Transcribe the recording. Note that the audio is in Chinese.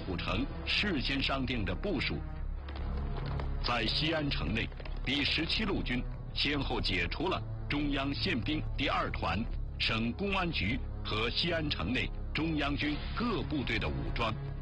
虎城事先商定的部署。在西安城内，第17路军先后解除了中央宪兵第2团、省公安局和西安城内中央军各部队的武装。